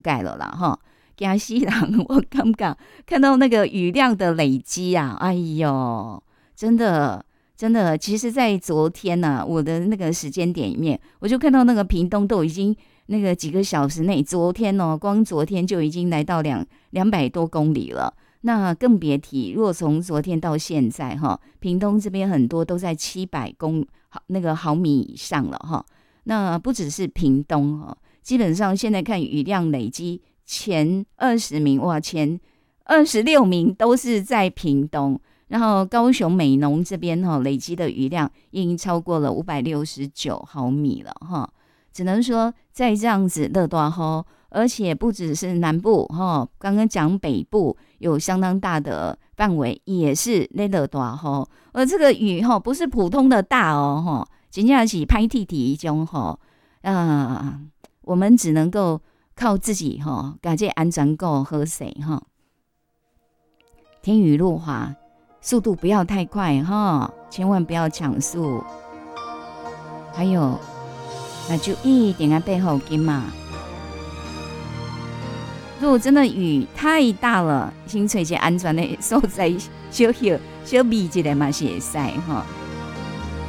盖了啦哈。惊死人！我感觉看到那个雨量的累积啊，哎呦，真的真的，其实，在昨天呢、我的那个时间点里面，我就看到那个屏东都已经那个几个小时内，昨天哦，光昨天就已经来到200多公里了。那更别提，如果从昨天到现在哈，屏东这边很多都在毫米以上了哈。那不只是屏东哈，基本上现在看雨量累积前20名，哇，前26名都是在屏东。然后高雄美浓这边累积的雨量已经超过了569毫米了哈，只能说在这样子热大雨，而且不只是南部哈，刚刚讲北部有相当大的范围也是在热大雨，而这个雨不是普通的大哦哈，真正是歹铁铁一种我们只能够靠自己把这安全顾好势哈。天雨路滑，速度不要太快哈，千万不要抢速。还有，那就一定要备好巾嘛。如果真的雨太大了，先找一个安全的所在，小避一下嘛是会使哈。